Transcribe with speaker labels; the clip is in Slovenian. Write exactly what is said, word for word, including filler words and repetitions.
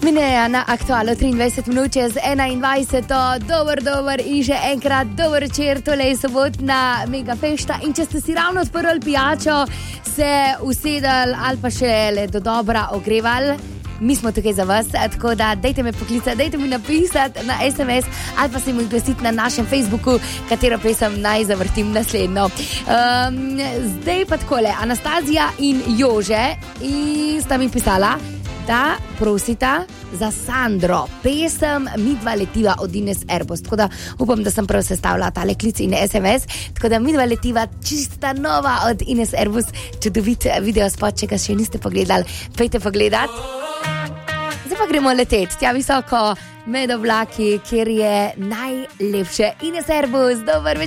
Speaker 1: Mineja na aktualu triindvajset minut čez enaindvajset. Dober, dober in še enkrat dober večer, tole je sobotna mega fešta in če ste si ravno odprli pijačo, se usedali ali pa še le do dobra ogreval, mi smo tukaj za vas, tako da dejte me poklicati, dejte mi napisati na es em es ali pa se mi glasiti na našem Facebooku, katero pesem naj zavrtim naslednjo. Um, zdaj pa takole, Anastazija in Jože in sta mi pisala, da prosita za Sandro, pesem Midva letiva od Ines Erbos. Tako da upam, da sem prav sestavila tale klic in es em es. Tako da Midva letiva, čista nova od Ines Erbos, čudovit video spot, če ga še niste pogledali, pejte pogledat. Zdaj pa gremo leteti, tja visoko med oblaki, kjer je najlepše. Ines Erbos, dober večer.